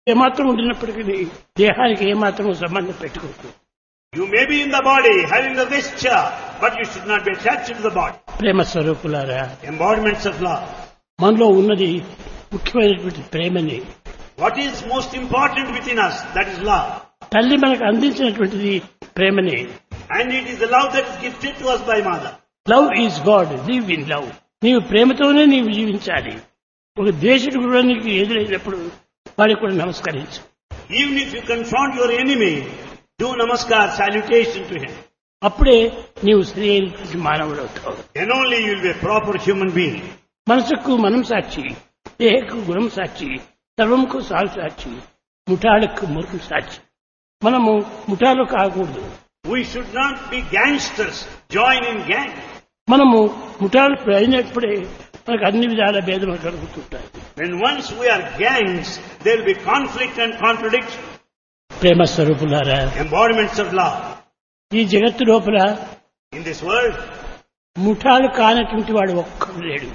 ఏమాత్రం ఉండినప్పటికీ దేహానికి ఏమాత్రం సంబంధం పెట్టుకోకు. You may be in the body, having the vesture, but you should not be attached to the body. ప్రేమ స్వరూపులారా, Embodiments of love. మనలో ఉన్నది ముఖ్యమైనటువంటి ప్రేమని. What is most important within us? That is love. తల్లి మనకు అందించినటువంటిది ప్రేమని. And it is the love that is gifted to us by mother. Love is God, live in love. నీవు ప్రేమతోనే నీవు జీవించాలి. ఒక ద్వేషుడు కూడా నీకు ఎదురైనప్పుడు వారికి కూడా నమస్కరించు. Even if you confront your enemy, do namaskar, salutation to him. అప్పుడే నీవు స్త్రీ అయినటువంటి మానవుడు అవుతావు. Then only you will be a proper human being. మనసుకు మనం సాక్షి, దేహకు గుణం సాక్షి, సర్వంకు సాగు సాక్షి, ముఠాలకు మురుకు సాక్షి. మనము ముఠాలు కాకూడదు. We should not be gangsters, join in gang. మనము ముఠాలు అయినప్పుడే మనకు అన్ని విధాల భేదములు కలుగుతుంటాయి. When once we are gangs, there will be conflict and contradiction. ప్రేమ స్వరూపులారా, Embodiments of love. ఈ జగత్తు లోపల In this world, ముఠాలు కానటువంటి వాడు ఒక్కడు లేడు.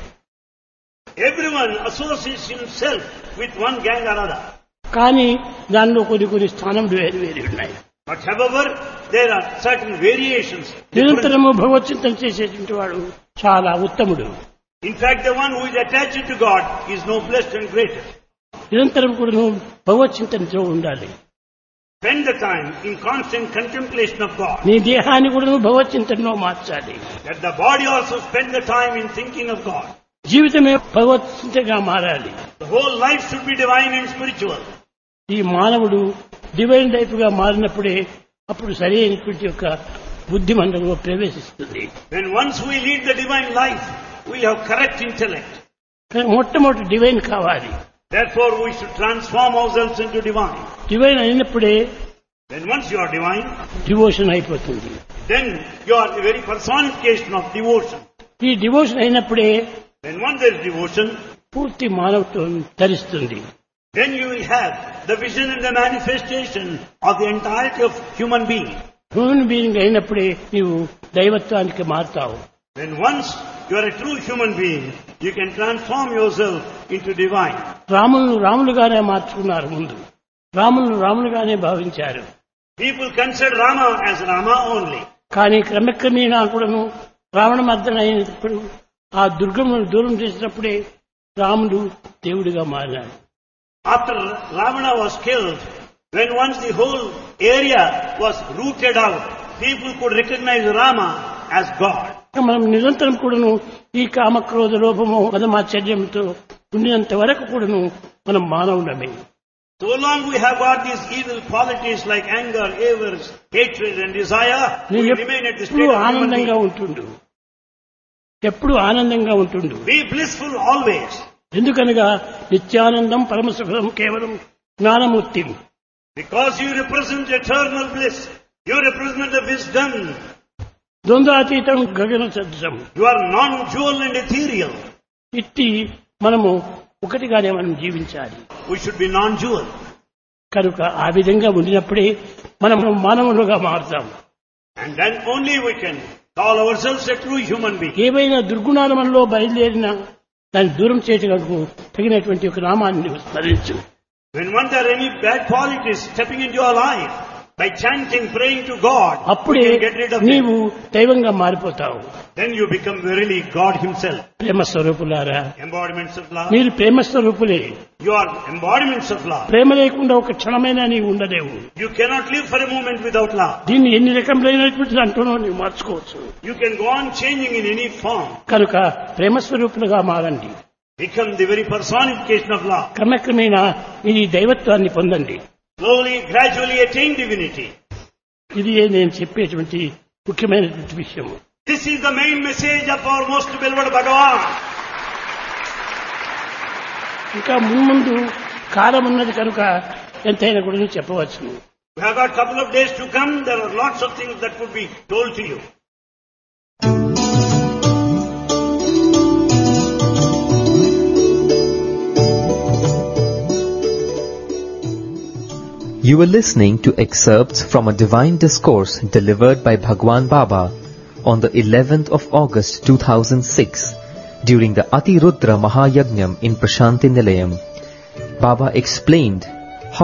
everyone associates himself with one gang or other. కానీ దానిలో కొన్ని స్థానములు వేరు వేరు ఉన్నాయి. But however, there are certain variations. నిరంతరము భగవచ్చింతన చేసేటువంటి వాడు చాలా ఉత్తముడు. In fact, the one who is attached to God is noblest and greatest. నిరంతరం కూడా నువ్వు భగవచ్చింతనతో ఉండాలి. Spend the time in constant contemplation of God. నీ దేహాన్ని కూడా నువ్వు భగవచ్చింతనలో మార్చాలి. Let the body also spend the time in thinking of God. జీవితమే భగవచ్చింతగా మారాలి. The whole life should be divine and spiritual. ఈ మానవుడు డివైన్ లైఫ్ గా మారినప్పుడే అప్పుడు సరైనటువంటి యొక్క బుద్ధి మండలంలో ప్రవేశిస్తుంది. When once we lead the divine life, we have correct intellect. మొట్టమొదటి డివైన్ కావాలి. Therefore, we should transform ourselves into divine. Divine అయినప్పుడే Then once you are divine, devotion అయిపోతుంది. then you are the very personification of devotion. ఈ devotion అయినప్పుడే When once there is devotion, పూర్తి మానవత్వం ధరిస్తుంది. then you will have the vision and the manifestation of the entirety of human being. Human being అయినప్పుడే నీవు దైవత్వానికి మారుతావు. When once you are a true human being, you can transform yourself into divine. రాములను రాములుగానే మార్చుకున్నారు ముందు. రాములను రాములుగానే భావించారు. People consider Rama as Rama only. కానీ క్రమక్రమేణా కూడాను రావణ మర్దన అయినప్పుడు ఆ దుర్గమును దూరం చేసినప్పుడే రాముడు దేవుడిగా మారాడు. After Ravana was killed, when once the whole area was rooted out, people could recognize Rama as God. మనం నిరంతరం కూడాను ఈ కామక్రోధ లోభము మదమాశ్చర్యంతో ఉండినంత వరకు కూడాను మనం మానవులమే. So long we have got these evil qualities like anger, avarice, hatred and desire, we remain at this state of human ఆనందంగా being. ఉంటుండు, ఎప్పుడు ఆనందంగా ఉంటుండు. Be blissful always. ఎందుకనగా నిత్యానందం పరమసుఖం కేవలం Gnanamurthy. Because you represent eternal bliss. You represent the wisdom. ద్వంద్వాతీతం గగన సదృశం. You are non-dual and ethereal. ఇట్టి మనము ఒకటిగానే మనం జీవించాలి. We should be non-dual. కనుక ఆ విధంగా ఉండినప్పుడే మనం మానవులుగా మారుతాం. And then only we can call ourselves a true human being. ఏవైనా దుర్గుణాలు మనలో బయలుదేరినా దాన్ని దూరం చేయటకు తగినటువంటి ఒక నామాన్ని స్మరించు. When one there are any bad qualities stepping into your life, by chanting, praying to God, అప్పుడే you can get rid of నీవు them. దైవంగా మారిపోతావు. Then you become verily God himself. ప్రేమ స్వరూపులారా, Embodiments of love. మీరు ప్రేమ స్వరూపులే. You are embodiments of love. ప్రేమ లేకుండా ఒక క్షణమైనా నీవు ఉండలేవు. You cannot live for a moment without love. దీన్ని ఎన్ని రకములైనటువంటి దాంట్లోనూ నీవు మార్చుకోవచ్చు. You can go on changing in any form. కనుక ప్రేమ స్వరూపులుగా మారండి. Become the very personification of love. క్రమక్రమేణా ఈ దైవత్వాన్ని పొందండి. Slowly, gradually attain divinity. ఇది నేను చెప్పేటువంటి ముఖ్యమైనటువంటి విషయం. This is the main message of our most beloved Bhagavan. ఇంకా మున్ముందు కాలం ఉన్నది కనుక ఎంతైనా కూడా చెప్పవచ్చు. We have got a couple of days to come. There are lots of things that could be told to you. You were listening to excerpts from a divine discourse delivered by Bhagwan Baba on the 11th of August 2006 during the Atirudra Mahayagnyam in Prashanti Nilayam. Baba explained